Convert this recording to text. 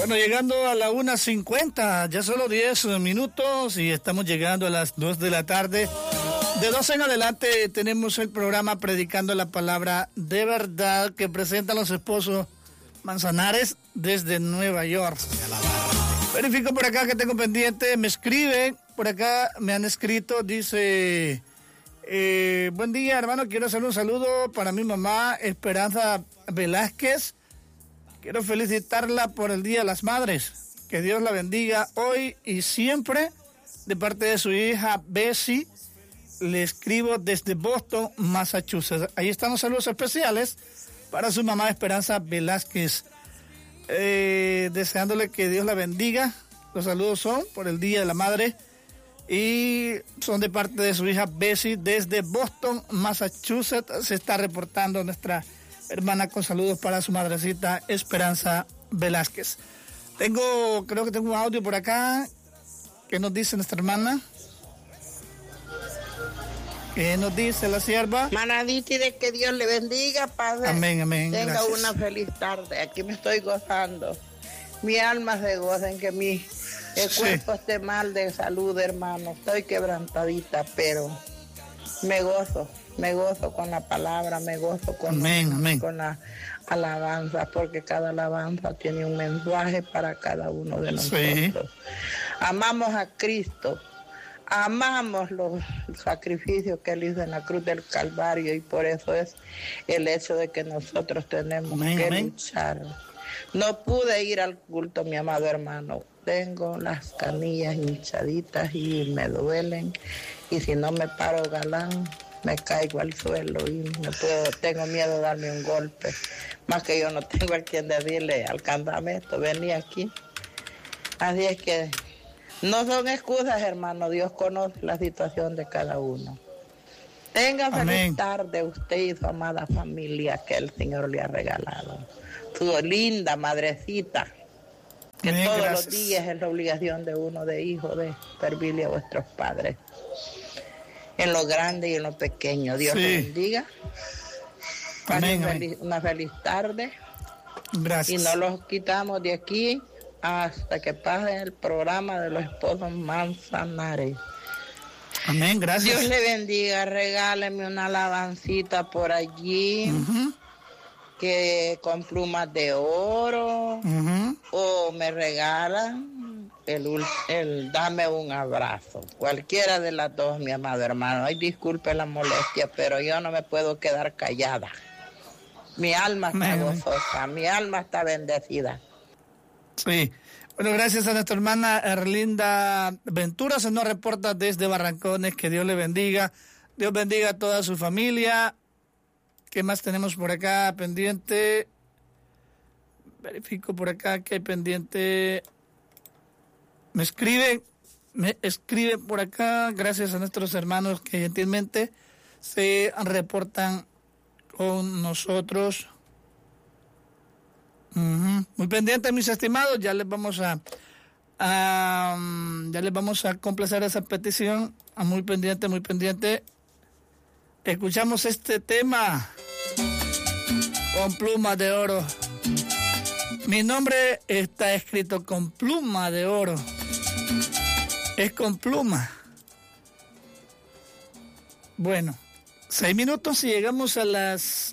Bueno, llegando a la 1:50, ya solo 10 minutos y estamos llegando a las 2 de la tarde. De 12 en adelante tenemos el programa Predicando la Palabra de Verdad que presentan los esposos Manzanares desde Nueva York. Verifico por acá que tengo pendiente, me escriben, por acá me han escrito, dice, buen día hermano, quiero hacer un saludo para mi mamá Esperanza Velázquez. Quiero felicitarla por el Día de las Madres. Que Dios la bendiga hoy y siempre. De parte de su hija Bessie, le escribo desde Boston, Massachusetts. Ahí están los saludos especiales para su mamá Esperanza Velázquez. Deseándole que Dios la bendiga. Los saludos son por el Día de la Madre y son de parte de su hija Bessie desde Boston, Massachusetts. Se está reportando nuestra hermana con saludos para su madrecita Esperanza Velázquez. Creo que tengo un audio por acá. ¿Qué nos dice nuestra hermana? ¿Qué nos dice la sierva? Manaditi, de que Dios le bendiga, Padre. Amén, amén. Tenga Gracias. una feliz tarde. Aquí me estoy gozando. Mi alma se goza en que el cuerpo esté mal de salud, hermano. Estoy quebrantadita, pero me gozo con la palabra, me gozo con, amén. Con la alabanza, porque cada alabanza tiene un mensaje para cada uno de nosotros. Sí. Amamos a Cristo, amamos los sacrificios que Él hizo en la cruz del Calvario y por eso es el hecho de que nosotros tenemos que luchar. No pude ir al culto, mi amado hermano. Tengo las canillas hinchaditas y me duelen y si no me paro galán me caigo al suelo y tengo miedo de darme un golpe. Más que yo no tengo a quien decirle al campamento, vení aquí. Así es que no son excusas, hermano. Dios conoce la situación de cada uno. Tenga feliz tarde usted y su amada familia que el Señor le ha regalado. Su linda madrecita, que amén, todos gracias. Los días es la obligación de uno de hijo de servirle a vuestros padres. En lo grande y en lo pequeño. Dios te bendiga. Amén, una feliz tarde. Gracias. Y no los quitamos de aquí hasta que pase el programa de los esposos Manzanares. Amén, gracias. Dios le bendiga. Regáleme una alabancita por allí. Que con plumas de oro. O me regalan el dame un abrazo. Cualquiera de las dos, mi amado hermano. Ay, disculpe la molestia, pero yo no me puedo quedar callada. Mi alma está gozosa, mi alma está bendecida. Sí. Bueno, gracias a nuestra hermana Erlinda Ventura, se nos reporta desde Barrancones. Que Dios le bendiga. Dios bendiga a toda su familia. ¿Qué más tenemos por acá pendiente? Verifico por acá que hay pendiente. Me escriben por acá, gracias a nuestros hermanos que gentilmente se reportan con nosotros. Muy pendientes, mis estimados, ya les vamos a complacer esa petición. Muy pendiente. Escuchamos este tema con pluma de oro. Mi nombre está escrito con pluma de oro. Es con pluma. Bueno, 6 minutos y llegamos a las